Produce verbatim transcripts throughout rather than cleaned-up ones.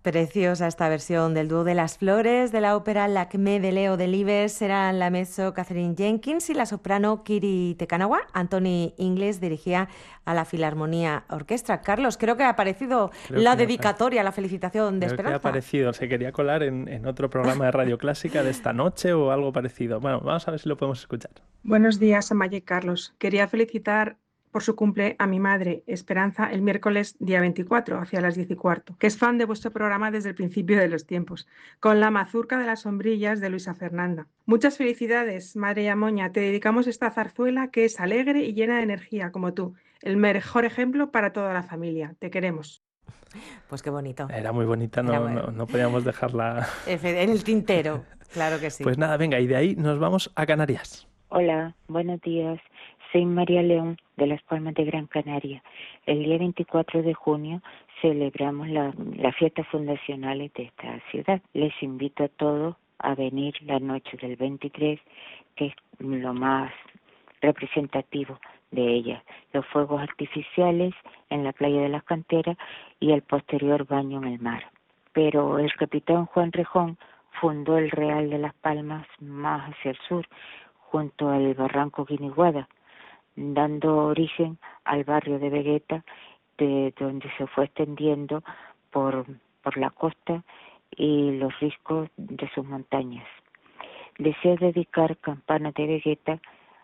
Preciosa esta versión del dúo de las flores de la ópera L'acmé de Leo Delibes. Eran la mezzo Catherine Jenkins y la soprano Kiri Tekanawa. Anthony Ingles dirigía a la Filarmonía Orquestra. Carlos, creo que ha aparecido Creo la que, apa- dedicatoria, la felicitación de creo que ha Esperanza. aparecido, se quería colar en, en otro programa de Radio Clásica de esta noche o algo parecido. Bueno, vamos a ver si lo podemos escuchar. Buenos días, Amaya y Carlos. Quería felicitar por su cumple a mi madre, Esperanza, el miércoles día veinticuatro, hacia las diez y cuarto, que es fan de vuestro programa desde el principio de los tiempos, con la mazurca de las sombrillas de Luisa Fernanda. Muchas felicidades, madre Amoña. Te dedicamos esta zarzuela que es alegre y llena de energía, como tú. El mejor ejemplo para toda la familia. Te queremos. Pues qué bonito. Era muy bonita, Era no, no, no podíamos dejarla. en el tintero, claro que sí. Pues nada, venga, y de ahí nos vamos a Canarias. Hola, buenos días. Soy María León de Las Palmas de Gran Canaria. El día veinticuatro de junio celebramos la- las fiestas fundacionales de esta ciudad. Les invito a todos a venir la noche del veintitrés, que es lo más representativo de ella. Los fuegos artificiales en la playa de las Canteras y el posterior baño en el mar. Pero el capitán Juan Rejón fundó el Real de Las Palmas más hacia el sur, junto al barranco Guiniguada, dando origen al barrio de Vegueta, de donde se fue extendiendo por, por la costa y los riscos de sus montañas. Deseo dedicar Campanas de Vegueta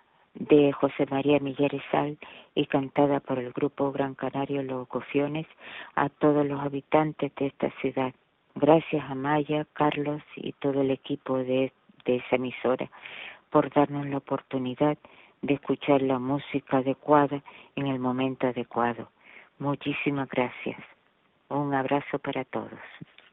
de José María Millares Sal y cantada por el grupo Gran Canario Los Gofiones a todos los habitantes de esta ciudad. Gracias a Maya, Carlos y todo el equipo de, de esa emisora por darnos la oportunidad de escuchar la música adecuada en el momento adecuado. Muchísimas gracias. Un abrazo para todos.